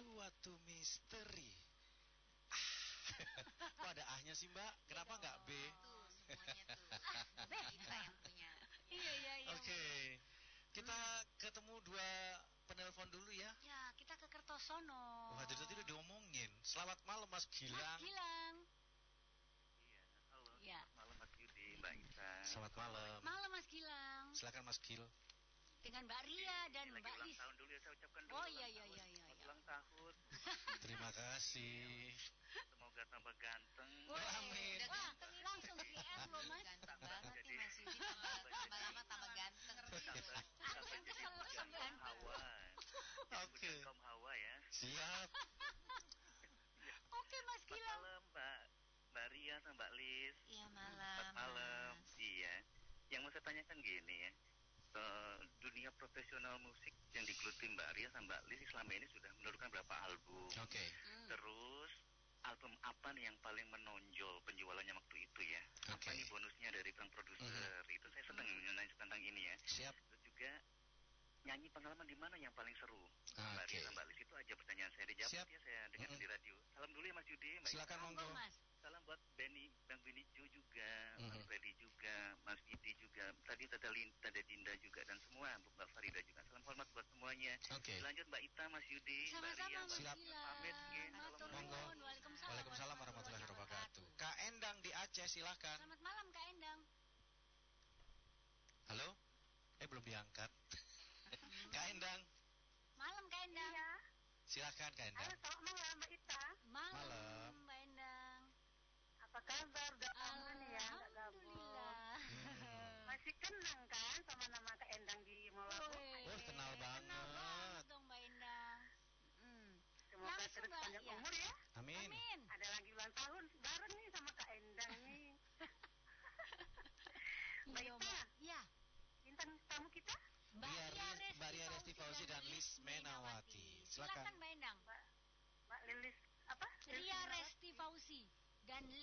suatu misteri. Kok ada A-nya sih Mbak? Kenapa nggak B? Tuh, semuanya tuh. B kita yang punya. Iya. Oke. Kita ketemu dua penelpon dulu ya. Ya, kita ke Kertosono. Wah, itu diomongin. Selamat malam Mas Gilang. Mas Gilang. Iya, halo. Ya. Selamat malam Mas Yudi, Mbak Isa. Selamat malam. Malam Mas Gilang. Silakan Mas Gil. Dengan Mbak Ria dan Lagi Mbak ulang Lis. tahun dulu ya, saya ucapkan dulu. Oh iya. Selamat ulang tahun. Terima kasih. Semoga tambah ganteng. Amin. Wah, langsung CR loh Mas. Ganteng banget nih Mas Yudi, tambah lama tambah ganteng. Ada yang kesel sama ganteng. Hawa. Oke. Kaum Hawa ya. Siap. Oke Mas Selamat Gilang. malam Mbak Ria sama Mbak Lis. Iya Selamat malam. Iya. Yang mau saya tanyakan gini ya. Dunia profesional musik yang digeluti Mbak Ria sama Mbak Lis selama ini sudah menurunkan berapa album? Oke. Terus album apa nih yang paling menonjol penjualannya waktu itu ya? Oke. Apa nih bonusnya dari sang produser? Itu saya senang menanya tentang ini ya. Siap. Terus juga nyanyi pengalaman di mana yang paling seru? Mbak Oke. Ria sama Mbak Lis itu aja pertanyaan saya. Dijawab Siap. ya, saya dengar di radio. Salam dulu ya Mas Yudi. Mbak Silakan Ika. monggo. Mas. Salam buat Bang Bini Jo juga, Mas Freddy juga, Mas Didi juga, tadi Tada Dinda juga, dan semua, Mbak Farida juga. Salam hormat buat semuanya. Oke. Lanjut Mbak Ita, Mas Yudi, Mbak Sama-sama Ria, Mas Siap. Gilang. Pamit, nggih. Matur Monggo. nuwun. Waalaikumsalam. Waalaikumsalam warahmatullahi wabarakatuh. Kak Endang di Aceh, silahkan. Selamat malam Kak Endang. Halo? Belum diangkat. Kak Endang, Malam Kak Endang. Iya. silahkan Kak Endang. Selamat malam Mbak Ita. Malam. Mbak Endang. Apa kabar? Udah aman ya? Nggak gabung. Alhamdulillah. Masih kenang kan sama nama Kak Endang di Molabu? Oh, kenal banget. Kenal banget dong Mbak Endang. Semoga Langsung, terus Mbak, panjang ya. umur ya. Amin. Amin. Ada lagi ulang tahun bareng nih sama Kak Endang nih. Mbak Iya, Ita, Mbak. Iya. bintang tamu kita? Mbak Ria Resti Fauzi dan Lis Menawati. Silakan Silakan. Mbak Endang. Mbak Lilis apa? Ria Resti Fauzi dan